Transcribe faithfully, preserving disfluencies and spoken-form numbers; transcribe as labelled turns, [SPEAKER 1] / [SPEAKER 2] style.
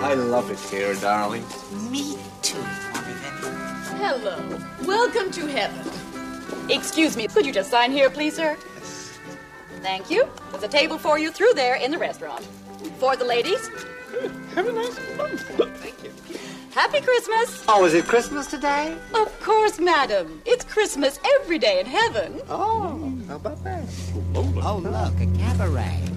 [SPEAKER 1] I love it here, darling.
[SPEAKER 2] Me too, Marvin.
[SPEAKER 3] Hello. Welcome to heaven. Excuse me, could you just sign here, please, sir?
[SPEAKER 1] Yes.
[SPEAKER 3] Thank you. There's a table for you through there in the restaurant. For the ladies.
[SPEAKER 1] Have a nice month. Thank you.
[SPEAKER 3] Happy Christmas.
[SPEAKER 2] Oh, is it Christmas today?
[SPEAKER 3] Of course, madam. It's Christmas every day in heaven.
[SPEAKER 2] Oh, how about that?
[SPEAKER 1] Oh,
[SPEAKER 2] Oh, look, a cabaret.